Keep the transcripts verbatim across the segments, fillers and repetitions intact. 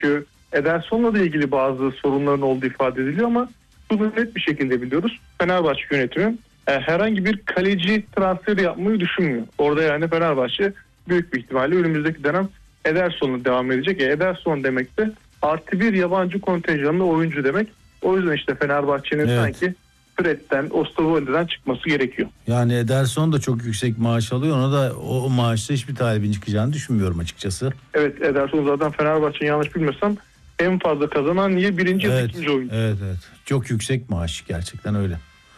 Çünkü Ederson'la da ilgili bazı sorunların olduğu ifade ediliyor ama bunu net bir şekilde biliyoruz. Fenerbahçe yönetimi e, herhangi bir kaleci transferi yapmayı düşünmüyor. Orada yani Fenerbahçe büyük bir ihtimalle önümüzdeki dönem Ederson'la devam edecek. E, Ederson demek de artı bir yabancı kontenjanlı oyuncu demek. O yüzden işte Fenerbahçe'nin evet. sanki Fred'den, Osterwolde'den çıkması gerekiyor. Yani Ederson da çok yüksek maaş alıyor. Ona da o maaşta hiçbir talibin çıkacağını düşünmüyorum açıkçası. Evet, Ederson zaten Fenerbahçe'nin yanlış bilmiyorsam en fazla kazanan niye birinci evet, ya ikinci oyuncu. Evet evet. Çok yüksek maaş, gerçekten öyle.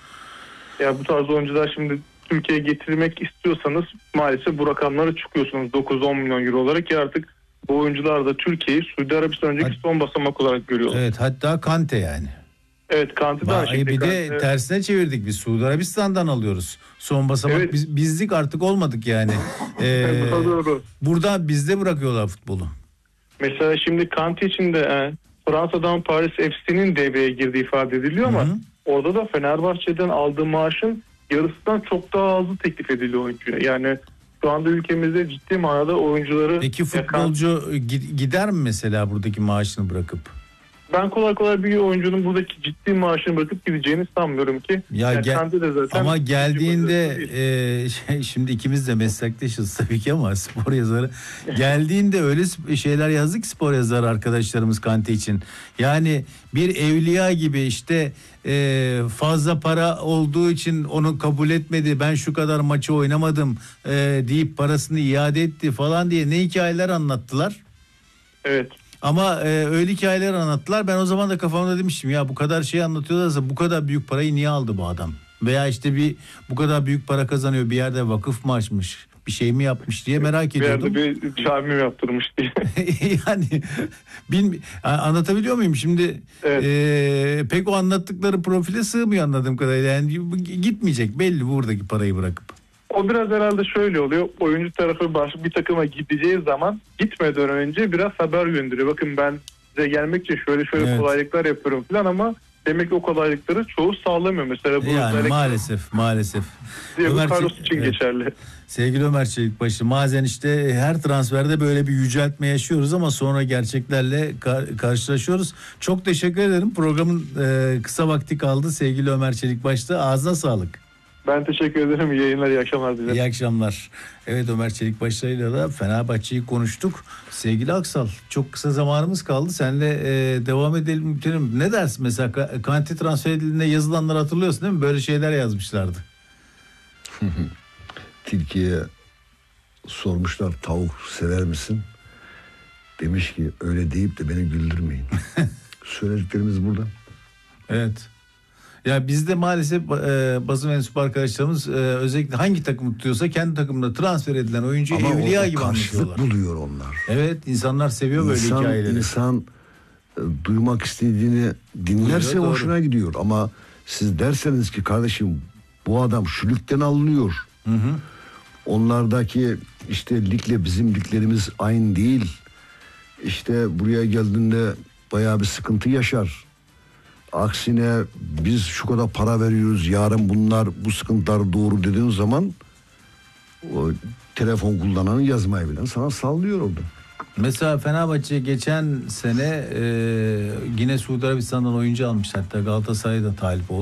Ya bu tarz oyuncular şimdi Türkiye'ye getirmek istiyorsanız maalesef bu rakamlara çıkıyorsunuz dokuz on milyon euro olarak ki artık bu oyuncular da Türkiye'yi Suudi Arabistan önceki Hat- son basamak olarak görüyorlar. Evet, hatta Kante yani. Evet, Kante'den şimdi. Bir de Kante... tersine çevirdik, biz Suudi Arabistan'dan alıyoruz. Son basamak evet. biz, bizlik artık olmadık yani. ee, doğru. Burada bizde bırakıyorlar futbolu. Mesela şimdi Kante için de e, Fransa'dan Paris F C'nin devreye girdiği ifade ediliyor ama Hı-hı. orada da Fenerbahçe'den aldığı maaşın yarısından çok daha azı teklif ediliyor oyuncuya. Yani şu anda ülkemizde ciddi manada oyuncuları... Peki futbolcu yakan... gider mi mesela buradaki maaşını bırakıp? Ben kolay kolay bir oyuncunun buradaki ciddi maaşını bırakıp gideceğini sanmıyorum ki. Ya yani gel, de zaten ama geldiğinde e, şey, şimdi ikimiz de meslektaşız tabii ki ama spor yazarı geldiğinde öyle şeyler yazdı ki spor yazarı arkadaşlarımız Kante için. Yani bir evliya gibi işte e, fazla para olduğu için onu kabul etmedi, ben şu kadar maçı oynamadım e, deyip parasını iade etti falan diye ne hikayeler anlattılar. Evet. Ama e, öyle hikayeler anlattılar. Ben o zaman da kafamda demiştim ya bu kadar şey anlatıyorlarsa bu kadar büyük parayı niye aldı bu adam? Veya işte bir bu kadar büyük para kazanıyor, bir yerde vakıf mı açmış, bir şey mi yapmış diye merak bir ediyordum. Bir yerde bir cami mi yaptırmış diye. Yani bil, anlatabiliyor muyum şimdi? Evet. E, pek o anlattıkları profile sığmıyor anladığım kadarıyla. Yani gitmeyecek belli buradaki parayı bırakıp. O biraz herhalde şöyle oluyor. Oyuncu tarafı baş, bir takıma gideceği zaman gitmeden önce biraz haber gönderiyor. Bakın ben size gelmek için şöyle şöyle evet. kolaylıklar yapıyorum falan ama demek ki o kolaylıkları çoğu sağlamıyor. Mesela bu yani özellikle... maalesef maalesef. Diego Carlos için evet. geçerli. Sevgili Ömer Çelikbaşı, bazen işte her transferde böyle bir yüceltme yaşıyoruz ama sonra gerçeklerle kar- karşılaşıyoruz. Çok teşekkür ederim. Programın e, kısa vakti kaldı. Sevgili Ömer Çelikbaş'ta ağzına sağlık. Ben teşekkür ederim. İyi yayınlar, iyi akşamlar dilerim. İyi akşamlar. Evet, Ömer Çelikbaş'la da Fenerbahçe'yi konuştuk. Sevgili Aksal, çok kısa zamanımız kaldı. Seninle e, devam edelim. Ne dersin mesela Kante transfer edildiğinde yazılanları hatırlıyorsun değil mi? Böyle şeyler yazmışlardı. Tilkiye sormuşlar tavuk sever misin? Demiş ki öyle deyip de beni güldürmeyin. Söylediklerimiz burada. Evet. Ya bizde maalesef e, basın mensup arkadaşlarımız e, özellikle hangi takım tutuyorsa kendi takımında transfer edilen oyuncuyu ama evliya gibi anlıyorlar. Ama buluyor onlar. Evet, insanlar seviyor İnsan, böyle hikayeleri. İnsan e, duymak istediğini dinlerse buluyor, hoşuna doğru. gidiyor. Ama siz derseniz ki kardeşim bu adam şu ligden alınıyor. Hı hı. Onlardaki işte ligle bizim liglerimiz aynı değil. İşte buraya geldiğinde bayağı bir sıkıntı yaşar. Aksine biz şu kadar para veriyoruz, yarın bunlar bu sıkıntılar doğru dediğin zaman o telefon kullananı yazmayı bilen sana sallıyor orada. Mesela Fenerbahçe geçen sene e, yine Suudi Arabistan'dan oyuncu almış, hatta Galatasaray'da talip oldu.